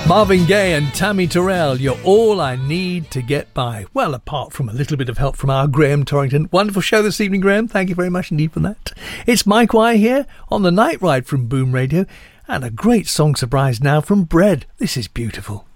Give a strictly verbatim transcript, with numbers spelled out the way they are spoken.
Marvin Gaye and Tammy Terrell, you're all I need to get by. Well, apart from a little bit of help from our Graham Torrington. Wonderful show this evening, Graham. Thank you very much indeed for that. It's Mike Y here on the Night Ride from Boom Radio, and a great song surprise now from Bread. This is beautiful.